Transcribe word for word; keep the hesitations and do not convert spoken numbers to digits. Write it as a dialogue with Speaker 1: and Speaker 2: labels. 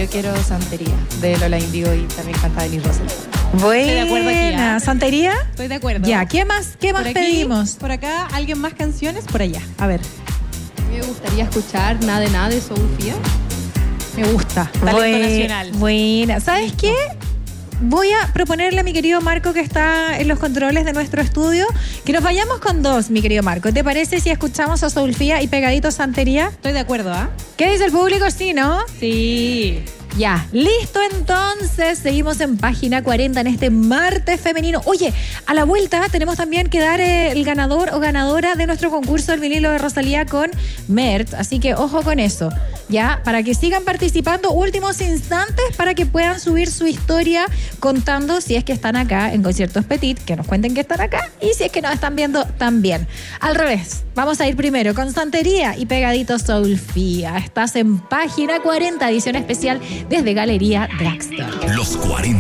Speaker 1: yo quiero Santería, de Lola Índigo, y también canta Denis Rossell.
Speaker 2: Buena.
Speaker 3: Estoy de acuerdo aquí, ¿ah?
Speaker 2: ¿Santería?
Speaker 3: Estoy de acuerdo.
Speaker 2: Ya, ¿qué más, qué más
Speaker 3: Por aquí,
Speaker 2: pedimos?
Speaker 3: Por acá, ¿alguien más canciones? Por allá. A ver.
Speaker 1: Me gustaría escuchar Nada de Nada de Sofía.
Speaker 3: Me gusta. Talento
Speaker 2: Buen-
Speaker 3: nacional.
Speaker 2: Buena. ¿Sabes qué? Voy a proponerle a mi querido Marco, que está en los controles de nuestro estudio, que nos vayamos con dos, mi querido Marco. ¿Te parece si escuchamos a Soulfía y pegadito Santería?
Speaker 3: Estoy de acuerdo, ¿ah?
Speaker 2: ¿Qué dice el público? Sí, ¿no?
Speaker 3: Sí.
Speaker 2: Ya, listo entonces, seguimos en página cuarenta en este martes femenino. Oye, a la vuelta tenemos también que dar eh, el ganador o ganadora de nuestro concurso El vinilo de Rosalía con Mertz, así que ojo con eso, ya, para que sigan participando, últimos instantes para que puedan subir su historia contando si es que están acá en Conciertos Petit, que nos cuenten que están acá, y si es que nos están viendo también. Al revés, vamos a ir primero con Santería y pegadito Soulfía. Estás en página cuarenta, edición especial desde Galería Dragstore.
Speaker 4: Los cuarenta.